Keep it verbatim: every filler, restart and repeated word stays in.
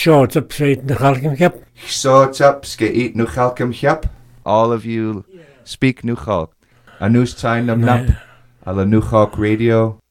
short up straight the Halcom Cap. Short up skate nu Halcom Cap. All of you speak nu Halk. A news time nam nap. Alla nu Halk radio.